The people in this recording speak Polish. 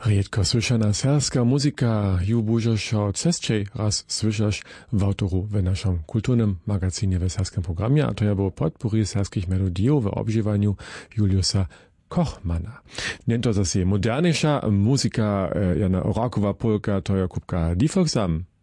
Redko słyszana serska muzyka ju bužošo cesčej raz słyszasz w autoru w naszym kulturnym magazynie w serskim programie, a to ja było podpóry serskich melodijów w obżywaniu Juliusa Kochmana. Niento zase moderniejsza muzyka, jana rockowa polka, to ja kupka Difoxam.